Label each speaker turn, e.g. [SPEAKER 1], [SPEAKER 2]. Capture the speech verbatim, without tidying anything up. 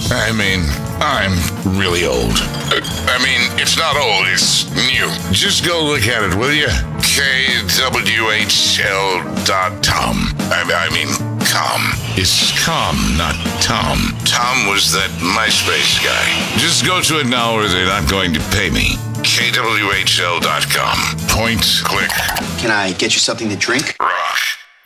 [SPEAKER 1] I mean, I'm really old. Uh, I mean, it's not old, it's new. Just go look at it, will you? K W H L dot com. I, I mean, com. It's com, not Tom. Tom was that MySpace guy. Just go to it now or they're not going to pay me. K W H L dot com. Point, click.
[SPEAKER 2] Can I get you something to drink?
[SPEAKER 1] Rock.